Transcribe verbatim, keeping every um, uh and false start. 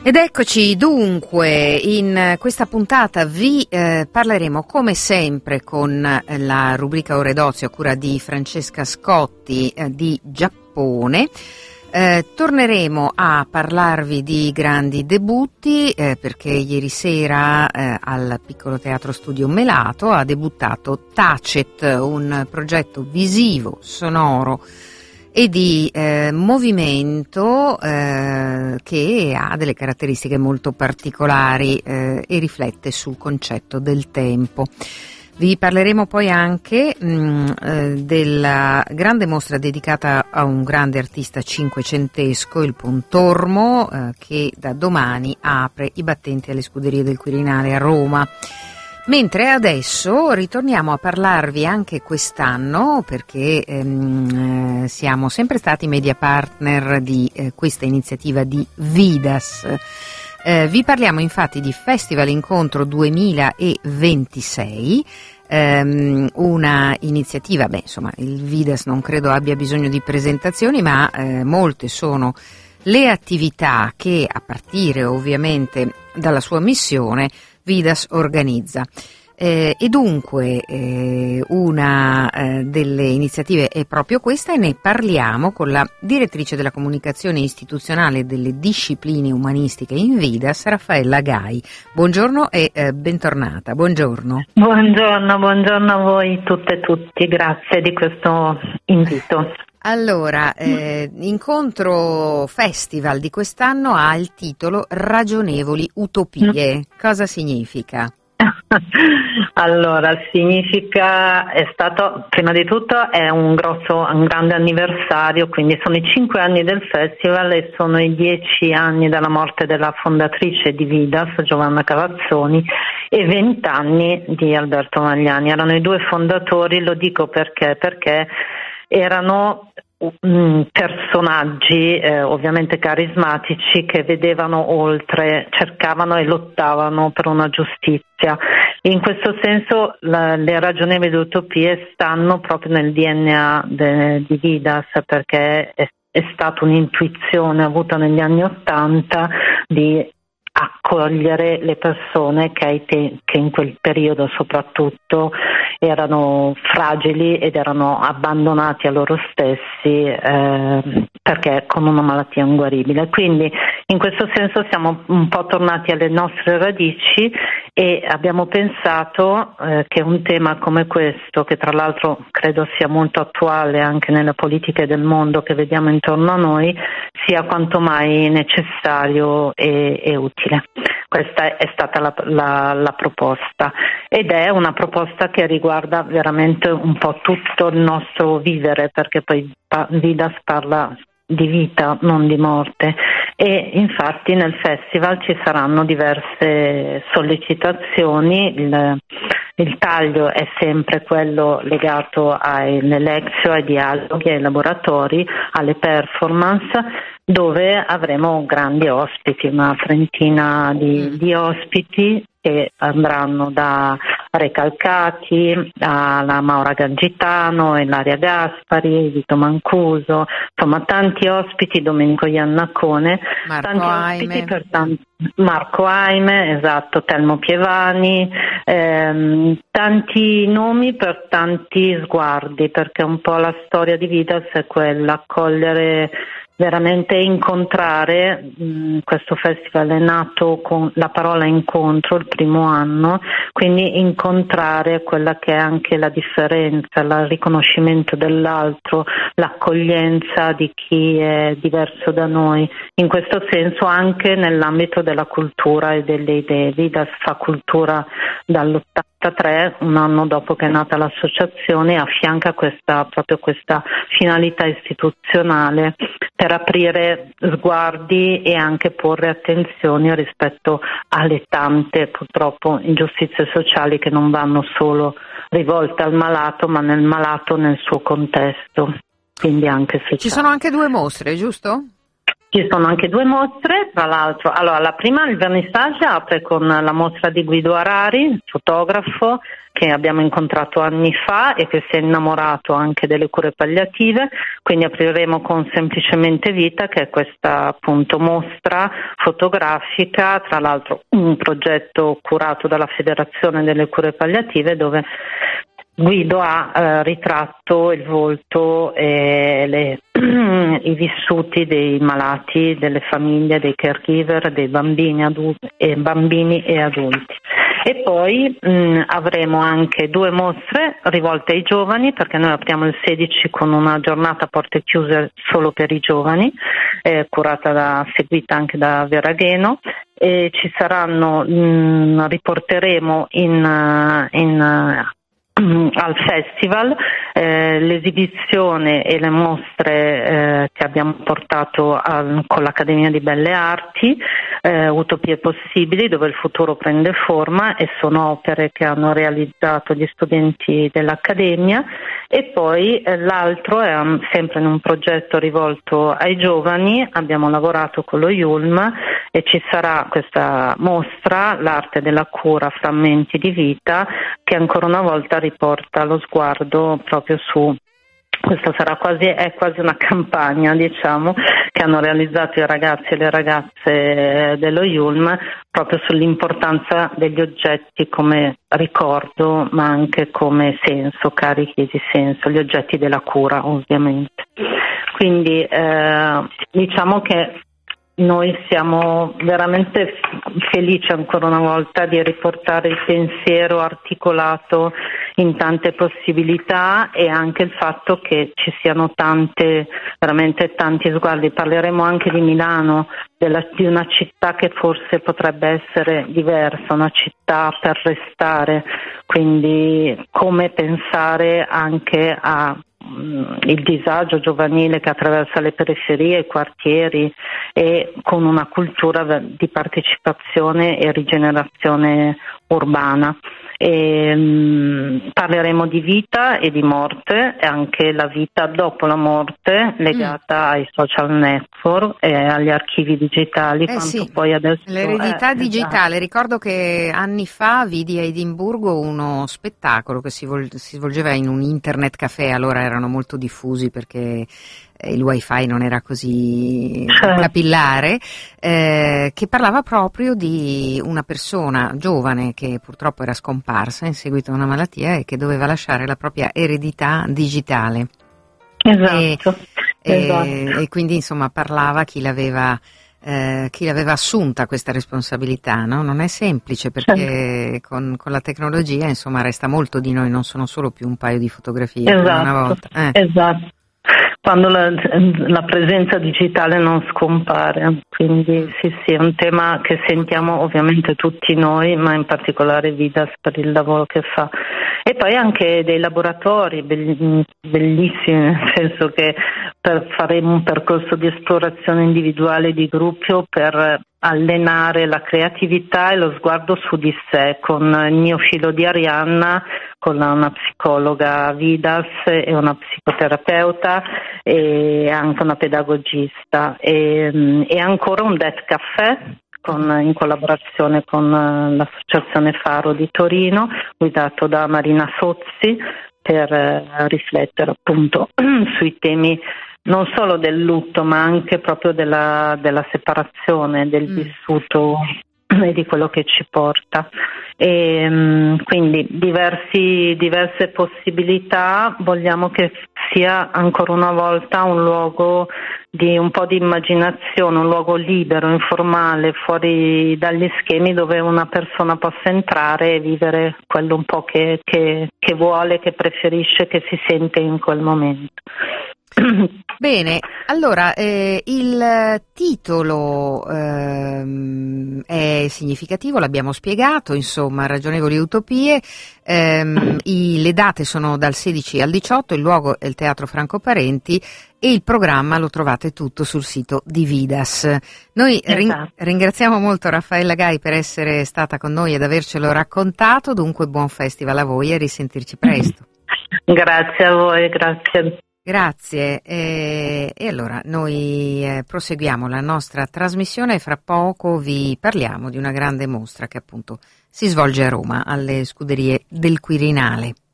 Ed eccoci dunque, in questa puntata vi eh, parleremo come sempre con la rubrica Ore d'Ozio a cura di Francesca Scotti eh, di Giappone. Eh, torneremo a parlarvi di grandi debutti eh, perché ieri sera eh, al Piccolo Teatro Studio Melato ha debuttato Tacet, un progetto visivo, sonoro e di eh, movimento eh, che ha delle caratteristiche molto particolari eh, e riflette sul concetto del tempo. Vi parleremo poi anche mh, eh, della grande mostra dedicata a un grande artista cinquecentesco, il Pontormo, eh, che da domani apre i battenti alle Scuderie del Quirinale a Roma. Mentre adesso ritorniamo a parlarvi anche quest'anno, perché ehm, eh, siamo sempre stati media partner di eh, questa iniziativa di Vidas. Eh, vi parliamo infatti di Festival Incontro duemilaventisei, ehm, una iniziativa, beh insomma il Vidas non credo abbia bisogno di presentazioni, ma eh, molte sono le attività che a partire ovviamente dalla sua missione Vidas organizza. Eh, e dunque eh, una eh, delle iniziative è proprio questa e ne parliamo con la direttrice della comunicazione istituzionale e delle discipline umanistiche in Vidas, Raffaella Gai. Buongiorno e eh, bentornata. Buongiorno. Buongiorno, buongiorno a voi tutte e tutti, grazie di questo invito. Allora, eh, incontro festival di quest'anno ha il titolo Ragionevoli Utopie. Cosa significa? Allora, significa, è stato, prima di tutto è un grosso, un grande anniversario, quindi sono i cinque anni del festival e sono i dieci anni dalla morte della fondatrice di Vidas, Giovanna Cavazzoni, e vent'anni di Alberto Magliani. Erano i due fondatori, lo dico perché, perché erano personaggi eh, ovviamente carismatici che vedevano oltre, cercavano e lottavano per una giustizia. In questo senso la, le ragionevoli utopie stanno proprio nel D N A de, di Vidas, perché è, è stata un'intuizione avuta negli anni Ottanta di accogliere le persone che, ai te- che in quel periodo soprattutto erano fragili ed erano abbandonati a loro stessi eh, perché con una malattia inguaribile. Quindi in questo senso siamo un po' tornati alle nostre radici e abbiamo pensato eh, che un tema come questo, che tra l'altro credo sia molto attuale anche nelle politiche del mondo che vediamo intorno a noi, sia quanto mai necessario e, e utile. Questa è stata la, la, la proposta ed è una proposta che riguarda veramente un po' tutto il nostro vivere, perché poi Vidas parla di vita, non di morte, e infatti nel festival ci saranno diverse sollecitazioni. Il, il taglio è sempre quello legato alle lezioni, ai dialoghi, ai laboratori, alle performance, dove avremo grandi ospiti, una trentina di, di ospiti che andranno da Recalcati alla Maura Gangitano, Ilaria Gaspari, Vito Mancuso, insomma tanti ospiti, Domenico Iannacone, Marco tanti Aime. ospiti per tanti, Marco Aime, esatto, Telmo Pievani, ehm, tanti nomi per tanti sguardi, perché un po' la storia di Vidas è quella, accogliere, veramente incontrare. Mh, questo festival è nato con la parola incontro il primo anno, quindi incontrare quella che è anche la differenza, il riconoscimento dell'altro, l'accoglienza di chi è diverso da noi, in questo senso anche nell'ambito della cultura e delle idee. Vidas fa cultura dall'ottantatré, un anno dopo che è nata l'associazione, e affianca questa, proprio questa finalità istituzionale per aprire sguardi e anche porre attenzione rispetto alle tante purtroppo ingiustizie sociali che non vanno solo rivolte al malato, ma nel malato nel suo contesto, quindi anche sociale. Ci sono anche due mostre, giusto? Ci sono anche due mostre, tra l'altro. Allora, la prima, il vernissage, apre con la mostra di Guido Arari, fotografo che abbiamo incontrato anni fa e che si è innamorato anche delle cure palliative, quindi apriremo con Semplicemente Vita, che è questa appunto mostra fotografica, tra l'altro un progetto curato dalla Federazione delle Cure Palliative, dove Guido ha eh, ritratto il volto e le, i vissuti dei malati, delle famiglie, dei caregiver, dei bambini, adulti, e bambini e adulti. E poi mh, avremo anche due mostre rivolte ai giovani, perché noi apriamo il sedici con una giornata a porte chiuse solo per i giovani, eh, curata da, seguita anche da Veragheno. E ci saranno, mh, riporteremo in, in al festival eh, l'esibizione e le mostre eh, che abbiamo portato a, con l'Accademia di Belle Arti, eh, Utopie Possibili, dove il futuro prende forma, e sono opere che hanno realizzato gli studenti dell'Accademia. E poi eh, l'altro è um, sempre in un progetto rivolto ai giovani, abbiamo lavorato con lo Yulm e ci sarà questa mostra, L'arte della cura, frammenti di vita, che ancora una volta riporta lo sguardo proprio su, questa sarà quasi, è quasi una campagna, diciamo, che hanno realizzato i ragazzi e le ragazze dello Yulm, proprio sull'importanza degli oggetti come ricordo, ma anche come senso, carichi di senso, gli oggetti della cura, ovviamente. Quindi eh, diciamo che noi siamo veramente felici ancora una volta di riportare il pensiero articolato in tante possibilità, e anche il fatto che ci siano tante, veramente tanti sguardi. Parleremo anche di Milano, della, di una città che forse potrebbe essere diversa, una città per restare, quindi come pensare anche a il disagio giovanile che attraversa le periferie, i quartieri, e con una cultura di partecipazione e rigenerazione urbana. E, um, parleremo di vita e di morte, e anche la vita dopo la morte legata mm. ai social network e agli archivi digitali. Eh quanto sì, poi adesso l'eredità è, digitale. esatto. Ricordo che anni fa vidi a Edimburgo uno spettacolo che si, vol- si svolgeva in un internet caffè, allora erano molto diffusi perché il wifi non era così capillare, eh, che parlava proprio di una persona giovane che purtroppo era scomparsa in seguito a una malattia e che doveva lasciare la propria eredità digitale. Esatto. E, esatto. e, e quindi insomma parlava chi l'aveva Eh, chi l'aveva assunta questa responsabilità, no? Non è semplice, perché con, con la tecnologia insomma resta molto di noi, non sono solo più un paio di fotografie esatto, come una volta. Eh. Esatto. Quando la, la presenza digitale non scompare, quindi sì sì, è un tema che sentiamo ovviamente tutti noi, ma in particolare Vidas per il lavoro che fa. E poi anche dei laboratori bellissimi, nel senso che per fare un percorso di esplorazione individuale di gruppo per allenare la creatività e lo sguardo su di sé, con il mio filo di Arianna, con una psicologa Vidas e una psicoterapeuta e anche una pedagogista, e, e ancora un Death Café con, in collaborazione con l'associazione Faro di Torino, guidato da Marina Sozzi, per eh, riflettere appunto sui temi non solo del lutto, ma anche proprio della, della separazione, del mm. vissuto e di quello che ci porta. E, um, quindi diversi, diverse possibilità. Vogliamo che sia ancora una volta un luogo di un po' di immaginazione, un luogo libero, informale, fuori dagli schemi, dove una persona possa entrare e vivere quello un po' che, che, che vuole, che preferisce, che si sente in quel momento. Bene, allora eh, il titolo ehm, è significativo, l'abbiamo spiegato, insomma, Ragionevoli Utopie, ehm, i, le date sono dal sedici al diciotto, il luogo è il Teatro Franco Parenti e il programma lo trovate tutto sul sito di Vidas. Noi esatto. ring- ringraziamo molto Raffaella Gai per essere stata con noi ed avercelo raccontato, dunque buon festival a voi e risentirci presto. Grazie a voi, grazie. Grazie. E, e allora noi eh, proseguiamo la nostra trasmissione e fra poco vi parliamo di una grande mostra che appunto si svolge a Roma alle Scuderie del Quirinale.